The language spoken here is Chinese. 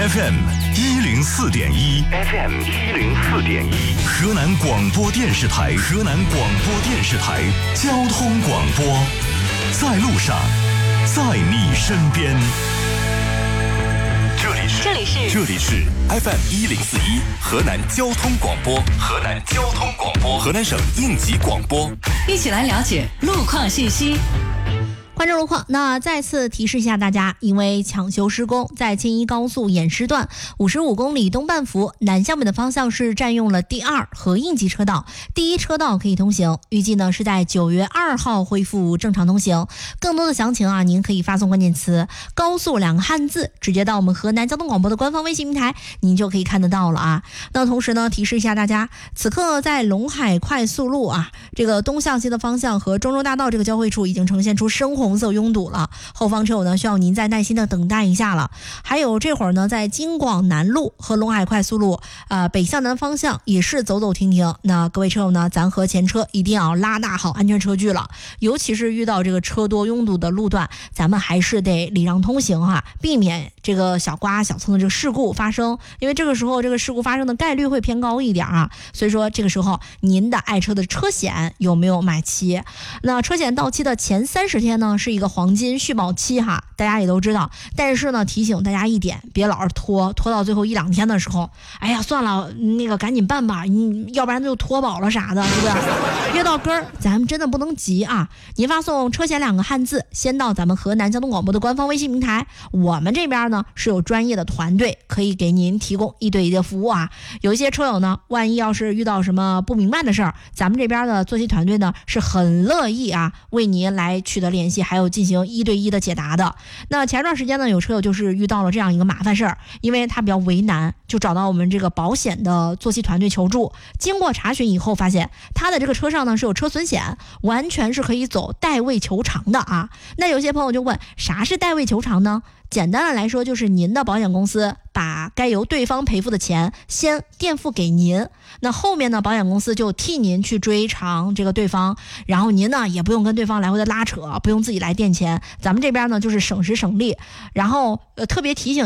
FM 104.1 ，FM 104.1，河南广播电视台，河南广播电视台交通广播，在路上，在你身边。这里是 FM 104.1河南交通广播，河南交通广播，河南省应急广播， 一起来了解路况信息。 关注路况，那再次提示一下大家，因为抢修施工，在京一高速偃师段55公里东半幅南向北的方向是占用了第2和应急车道，第1车道可以通行，预计呢是在9月2号恢复正常通行。更多的详情啊，您可以发送关键词高速2个汉字，直接到我们河南交通广播的官方微信平台，您就可以看得到了啊。那同时呢，提示一下大家，此刻在陇海快速路啊，这个东向西的方向和中州大道这个交汇处已经呈现出深红色拥堵了，后方车友呢需要您再耐心的等待一下了。还有这会儿呢，在京广南路和陇海快速路北向南方向也是走走停停，那各位车友呢，咱和前车一定要拉大好安全车距了，尤其是遇到这个车多拥堵的路段，咱们还是得礼让通行哈，避免这个小刮小蹭的这个事故发生，因为这个时候这个事故发生的概率会偏高一点啊。所以说这个时候您的爱车的车险有没有买齐？那车险到期的前30天呢是一个黄金续保期哈，大家也都知道。但是呢，提醒大家一点，别老是拖到最后1-2天的时候，哎呀算了，那个赶紧办吧，要不然就脱保了啥的，对不对？越到根儿，咱们真的不能急啊！您发送车险2个汉字，先到咱们河南交通广播的官方微信平台，我们这边呢是有专业的团队可以给您提供1对1的服务啊。有一些车友呢，万一要是遇到什么不明白的事儿，咱们这边的作息团队呢是很乐意啊为您来取得联系，还有进行1对1的解答的。那前段时间呢，有车友就是遇到了这样一个麻烦事儿，因为他比较为难，就找到我们这个保险的作息团队求助。经过查询以后，发现他的这个车上呢是有车损险，完全是可以走代位求偿的啊。那有些朋友就问，啥是代位求偿呢？简单的来说，就是您的保险公司把该由对方赔付的钱先垫付给您，那后面呢，保险公司就替您去追偿这个对方，然后您呢也不用跟对方来回的拉扯，不用自己来垫钱，咱们这边呢就是省时省力。然后特别提醒